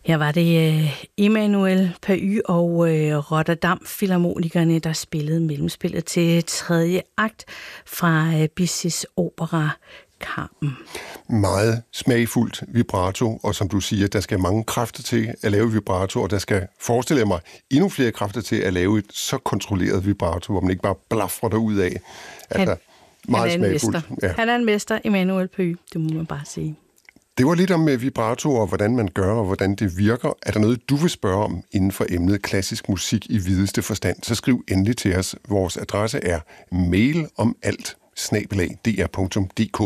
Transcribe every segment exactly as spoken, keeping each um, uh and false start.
Her var det uh, Emmanuel Pahü og uh, Rotterdam Filharmonikerne, der spillede mellemspillet til tredje akt fra uh, Bizzys opera Carmen. Meget smagfuldt vibrato, og som du siger, der skal mange kræfter til at lave vibrato, og der skal, forestille mig, endnu flere kræfter til at lave et så kontrolleret vibrato, hvor man ikke bare blaffer derud af. Altså, han, meget han, er smagfuldt. Ja. han er en mester, Emmanuel Pahü, det må man bare sige. Det var lidt om vibrato og hvordan man gør og hvordan det virker. Er der noget, du vil spørge om inden for emnet klassisk musik i videste forstand, så skriv endelig til os. Vores adresse er mail om alt snabel-a d r punktum d k.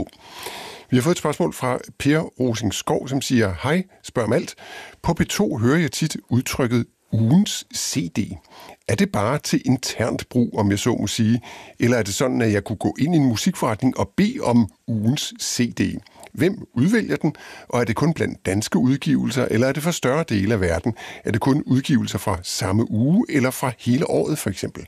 Vi har fået et spørgsmål fra Per Rosingskov, som siger, hej, spørg om alt. På P to hører jeg tit udtrykket ugens C D. Er det bare til internt brug, om jeg så må sige, eller er det sådan, at jeg kunne gå ind i en musikforretning og bede om ugens C D? Hvem udvælger den, og er det kun blandt danske udgivelser, eller er det for større dele af verden? Er det kun udgivelser fra samme uge, eller fra hele året for eksempel?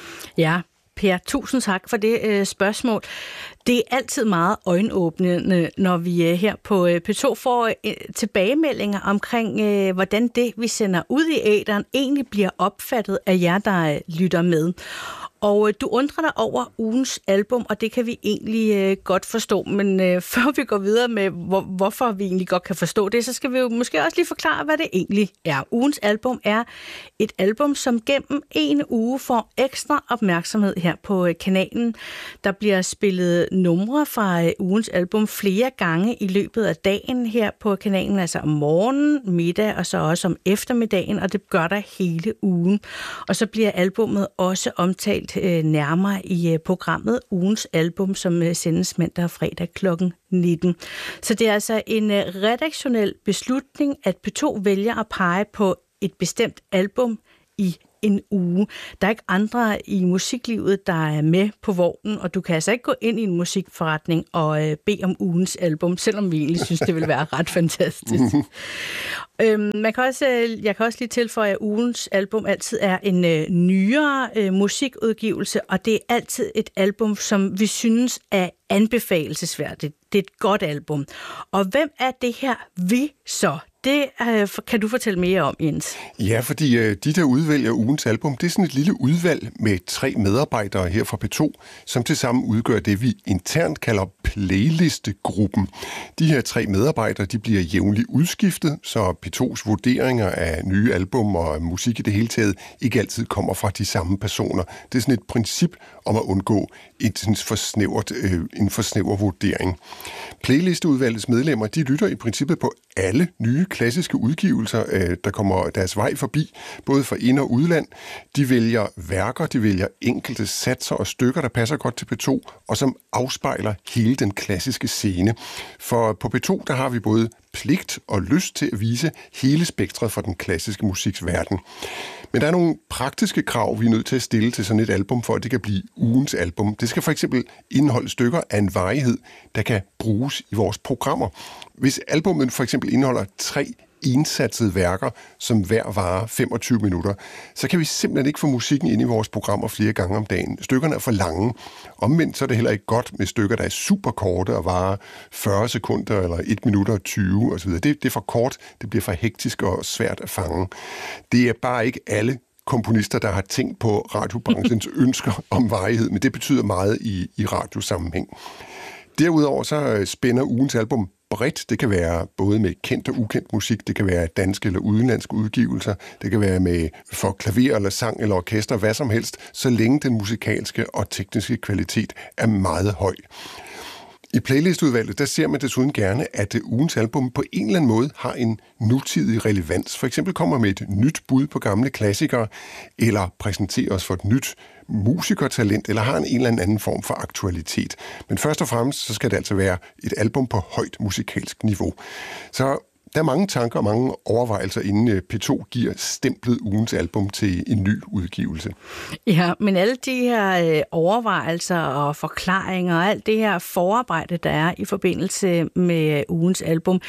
Ja, Per, tusind tak for det øh, spørgsmål. Det er altid meget øjenåbnende, når vi øh, her på øh, P to får øh, tilbagemeldinger omkring, øh, hvordan det, vi sender ud i æteren, egentlig bliver opfattet af jer, der øh, lytter med. Og øh, du undrer dig over ugens album, og det kan vi egentlig øh, godt forstå. Men øh, før vi går videre med, hvor, hvorfor vi egentlig godt kan forstå det, så skal vi jo måske også lige forklare, hvad det egentlig er. Ugens album er et album, som gennem en uge får ekstra opmærksomhed her på øh, kanalen. Der bliver spillet numre fra øh, ugens album flere gange i løbet af dagen her på kanalen, altså om morgenen, middag og så også om eftermiddagen, og det gør der hele ugen. Og så bliver albummet også omtalt nærmere i programmet Ugens Album, som sendes mandag og fredag klokken nitten. Så det er altså en redaktionel beslutning, at P to vælger at pege på et bestemt album i en uge. Der er ikke andre i musiklivet, der er med på vognen, og du kan altså ikke gå ind i en musikforretning og øh, bede om ugens album, selvom vi egentlig synes, det vil være ret fantastisk. øhm, man kan også, jeg kan også lige tilføje, at ugens album altid er en øh, nyere øh, musikudgivelse, og det er altid et album, som vi synes er anbefalelsesværdigt. Det er et godt album. Og hvem er det her vi så? Det øh, kan du fortælle mere om, Jens. Ja, fordi øh, de, der udvælger ugens album, det er sådan et lille udvalg med tre medarbejdere her fra P to, som tilsammen udgør det, vi internt kalder playlistegruppen. De her tre medarbejdere, de bliver jævnligt udskiftet, så P tos vurderinger af nye album og musik i det hele taget ikke altid kommer fra de samme personer. Det er sådan et princip om at undgå et sådan for snævert, øh, en for snæver vurdering. Playlisteudvalgets medlemmer, de lytter i princippet på alle nye klassiske udgivelser, øh, der kommer deres vej forbi, både fra ind- og udland. De vælger værker, de vælger enkelte satser og stykker, der passer godt til P to, og som afspejler hele den klassiske scene. For på P to, der har vi både pligt og lyst til at vise hele spektret for den klassiske musiks verden. Men der er nogle praktiske krav, vi er nødt til at stille til sådan et album, for at det kan blive ugens album. Det skal for eksempel indeholde stykker af en varighed, der kan bruges i vores programmer. Hvis albummet for eksempel indeholder tre ensatsede værker, som hver varer femogtyve minutter, så kan vi simpelthen ikke få musikken ind i vores programmer flere gange om dagen. Stykkerne er for lange. Omvendt så er det heller ikke godt med stykker, der er super korte og varer fyrre sekunder eller et minut og tyve osv. Det, det er for kort, det bliver for hektisk og svært at fange. Det er bare ikke alle komponister, der har tænkt på radiobranchens ønsker om varighed, men det betyder meget i, i radiosammenhæng. Derudover så spænder ugens album bredt. Det kan være både med kendt og ukendt musik, det kan være danske eller udenlandske udgivelser, det kan være med for klaver eller sang eller orkester, hvad som helst, så længe den musikalske og tekniske kvalitet er meget høj. I playlistudvalget, der ser man desuden gerne, at ugens album på en eller anden måde har en nutidig relevans. For eksempel kommer med et nyt bud på gamle klassikere, eller præsenterer os for et nyt musikertalent, eller har en, en eller anden form for aktualitet. Men først og fremmest, så skal det altså være et album på højt musikalsk niveau. Så der er mange tanker og mange overvejelser, inden P to giver stemplet ugens album til en ny udgivelse. Ja, men alle de her øh, overvejelser og forklaringer og alt det her forarbejde, der er i forbindelse med ugens album,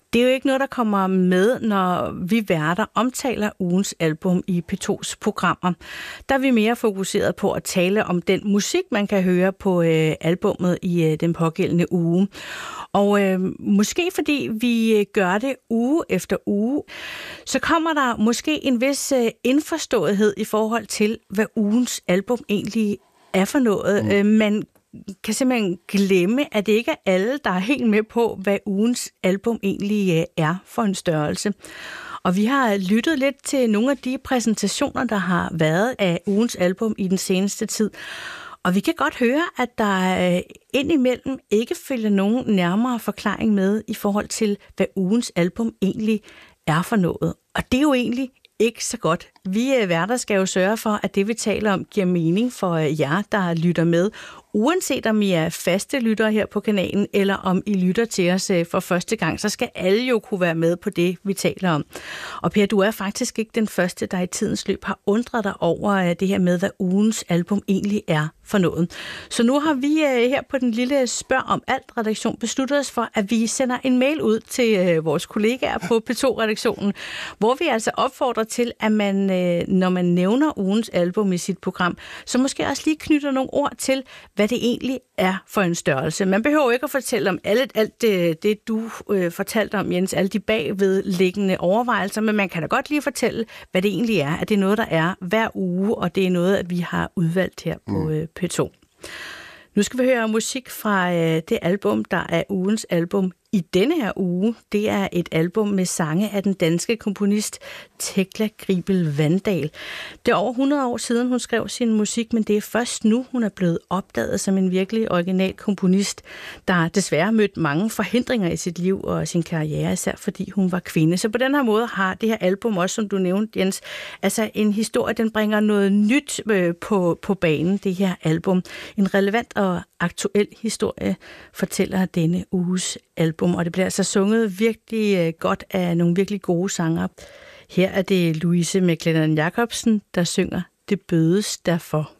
Det er jo ikke noget, der kommer med, når vi værter omtaler ugens album i P to's programmer. Der er vi mere fokuseret på at tale om den musik, man kan høre på øh, albummet i øh, den pågældende uge. Og øh, måske fordi vi gør det uge efter uge, så kommer der måske en vis øh, indforståethed i forhold til, hvad ugens album egentlig er for noget. Mm. Øh, man kan simpelthen glemme, at det ikke er alle, der er helt med på, hvad ugens album egentlig er for en størrelse. Og vi har lyttet lidt til nogle af de præsentationer, der har været af ugens album i den seneste tid. Og vi kan godt høre, at der indimellem ikke følger nogen nærmere forklaring med i forhold til, hvad ugens album egentlig er for noget. Og det er jo egentlig ikke så godt. Vi værter skal jo sørge for, at det, vi taler om, giver mening for jer, der lytter med. Uanset om I er faste lyttere her på kanalen, eller om I lytter til os for første gang, så skal alle jo kunne være med på det, vi taler om. Og Per, du er faktisk ikke den første, der i tidens løb har undret dig over det her med, hvad ugens album egentlig er for noget. Så nu har vi her på den lille Spørg om alt redaktion besluttet os for, at vi sender en mail ud til vores kollegaer på P to-redaktionen, hvor vi altså opfordrer til, at man, når man nævner ugens album i sit program, så måske også lige knytter nogle ord til, hvad det egentlig er for en størrelse. Man behøver ikke at fortælle om alt, alt det, det, du øh, fortalte om, Jens, alle de bagvedliggende overvejelser, men man kan da godt lige fortælle, hvad det egentlig er, at det er noget, der er hver uge, og det er noget, at vi har udvalgt her på øh, P to. Nu skal vi høre musik fra øh, det album, der er ugens album i denne her uge. Det er et album med sange af den danske komponist Tekla Gribel Vandal. Det er over hundrede år siden, hun skrev sin musik, men det er først nu, hun er blevet opdaget som en virkelig original komponist, der desværre mødt mange forhindringer i sit liv og sin karriere, især fordi hun var kvinde. Så på den her måde har det her album også, som du nævnte, Jens, altså en historie, den bringer noget nyt på, på banen, det her album. En relevant og aktuel historie fortæller denne uges album, og det bliver altså sunget virkelig godt af nogle virkelig gode sanger. Her er det Louise McLennan Jacobsen, der synger Det bødes derfor.